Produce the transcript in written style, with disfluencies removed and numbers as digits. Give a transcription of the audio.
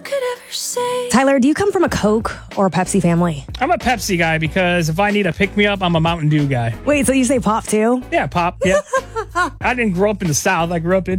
Tyler, do you come from a Coke or a Pepsi family? I'm a Pepsi guy because if I need a pick-me-up, I'm a Mountain Dew guy. Wait, so you say pop too? Yeah, pop, yeah. I didn't grow up in the South. I grew up in